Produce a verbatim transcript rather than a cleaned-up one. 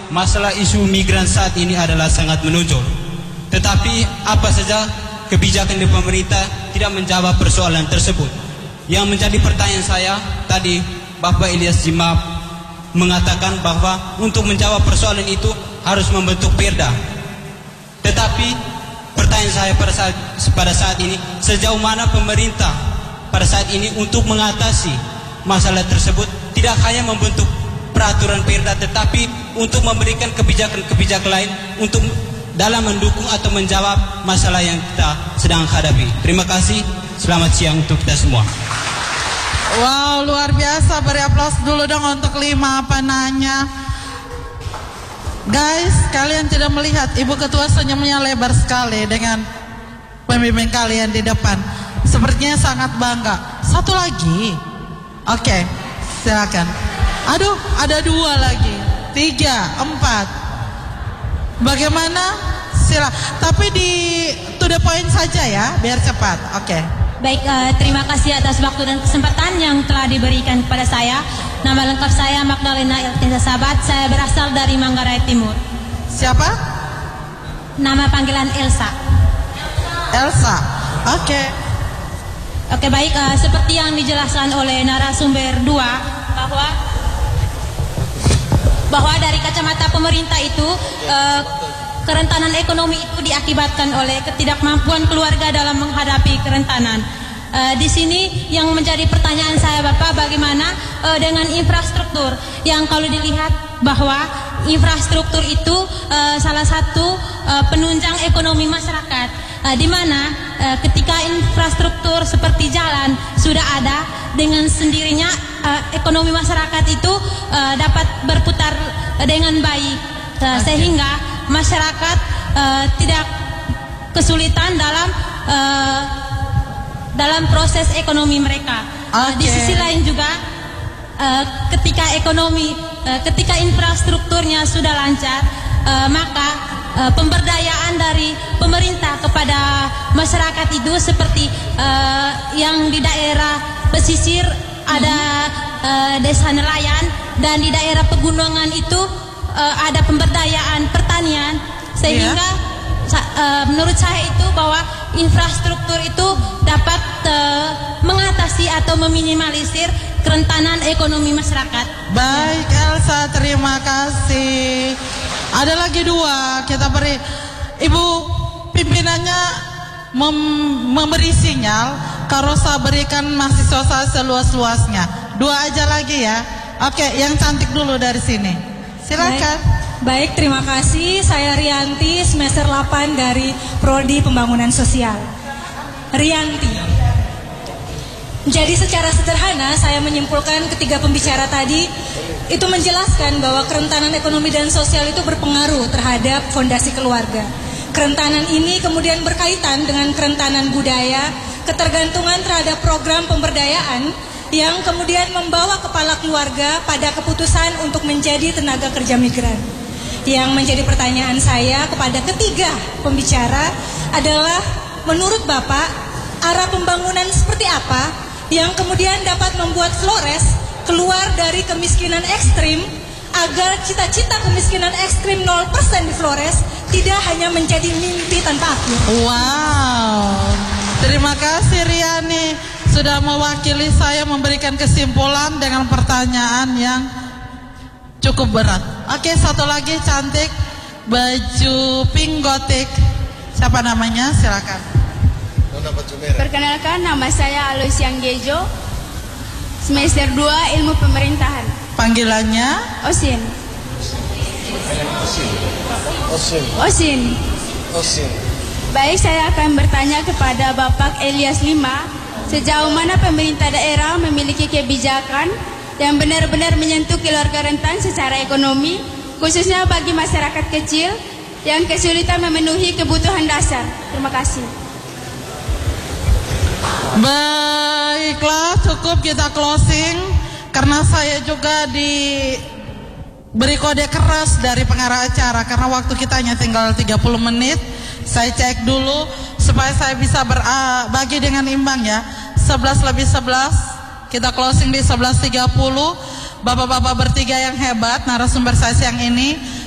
masalah isu migran saat ini adalah sangat menonjol. Tetapi apa saja kebijakan dari pemerintah tidak menjawab persoalan tersebut. Yang menjadi pertanyaan saya tadi, Bapak Ilyas Jimab mengatakan bahwa untuk menjawab persoalan itu harus membentuk Perda. Tetapi pertanyaan saya pada saat, pada saat ini, sejauh mana pemerintah pada saat ini untuk mengatasi masalah tersebut, tidak hanya membentuk peraturan Perda, tetapi untuk memberikan kebijakan-kebijakan lain untuk dalam mendukung atau menjawab masalah yang kita sedang hadapi. Terima kasih, selamat siang untuk kita semua. Wow, luar biasa. Beri aplaus dulu dong untuk lima penanya. Guys, kalian tidak melihat Ibu Ketua senyumnya lebar sekali dengan pemimpin kalian di depan. Sepertinya sangat bangga. Satu lagi. Oke, silakan. Aduh, ada dua lagi. Tiga, empat. Bagaimana? Sila. Tapi di to the point saja ya, biar cepat. Oke. Baik, uh, terima kasih atas waktu dan kesempatan yang telah diberikan kepada saya. Nama lengkap saya Magdalena Eltinsa Sabat. Saya berasal dari Manggarai Timur. Siapa? Nama panggilan Elsa. Elsa. Oke. Okay. Oke, okay, baik. Uh, seperti yang dijelaskan oleh narasumber dua, bahwa bahwa dari kacamata pemerintah itu uh, kerentanan ekonomi itu diakibatkan oleh ketidakmampuan keluarga dalam menghadapi kerentanan. Uh, di sini yang menjadi pertanyaan saya, Bapak, bagaimana uh, dengan infrastruktur yang kalau dilihat bahwa infrastruktur itu uh, salah satu uh, penunjang ekonomi masyarakat, uh, di mana uh, ketika infrastruktur seperti jalan sudah ada, dengan sendirinya uh, ekonomi masyarakat itu uh, dapat berputar dengan baik, uh, okay. Sehingga masyarakat uh, tidak kesulitan dalam uh, dalam proses ekonomi mereka. Okay. Uh, di sisi lain juga uh, ketika ekonomi, uh, ketika infrastrukturnya sudah lancar, uh, maka uh, pemberdayaan dari pemerintah kepada masyarakat itu seperti uh, yang di daerah pesisir ada uh, desa nelayan, dan di daerah pegunungan itu uh, ada pemberdayaan pertanian, sehingga yeah. sa, uh, menurut saya itu bahwa infrastruktur itu dapat uh, mengatasi atau meminimalisir kerentanan ekonomi masyarakat. Baik, Elsa, terima kasih. Ada lagi dua, kita beri. Ibu pimpinannya mem memberi sinyal kalau saya berikan mahasiswa saya seluas-luasnya. Dua aja lagi ya. Oke, yang cantik dulu dari sini. Silakan. Baik, baik, terima kasih. Saya Rianti, semester delapan dari Prodi Pembangunan Sosial. Rianti. Jadi secara sederhana saya menyimpulkan ketiga pembicara tadi itu menjelaskan bahwa kerentanan ekonomi dan sosial itu berpengaruh terhadap fondasi keluarga. Kerentanan ini kemudian berkaitan dengan kerentanan budaya, ketergantungan terhadap program pemberdayaan yang kemudian membawa kepala keluarga pada keputusan untuk menjadi tenaga kerja migran. Yang menjadi pertanyaan saya kepada ketiga pembicara adalah, menurut Bapak, arah pembangunan seperti apa yang kemudian dapat membuat Flores keluar dari kemiskinan ekstrim, agar cita-cita kemiskinan ekstrim nol persen di Flores tidak hanya menjadi mimpi tanpa akhir. Wow, terima kasih Riani sudah mewakili saya memberikan kesimpulan dengan pertanyaan yang cukup berat. Oke, satu lagi cantik, baju pink gotik. Siapa namanya? Silakan. Perkenalkan, nama saya Aloysia Anggejo, semester dua Ilmu Pemerintahan. Panggilannya? Osin. Osin. Osin. Osin. Baik, saya akan bertanya kepada Bapak Ilyas Lima, sejauh mana pemerintah daerah memiliki kebijakan yang benar-benar menyentuh keluarga rentan secara ekonomi, khususnya bagi masyarakat kecil yang kesulitan memenuhi kebutuhan dasar. Terima kasih. Baiklah, cukup kita closing karena saya juga diberi kode keras dari pengarah acara karena waktu kita hanya tinggal tiga puluh menit. Saya cek dulu supaya saya bisa berbagi dengan imbang ya. sebelas lebih sebelas, kita closing di sebelas tiga puluh. Bapak-bapak bertiga yang hebat narasumber saya siang ini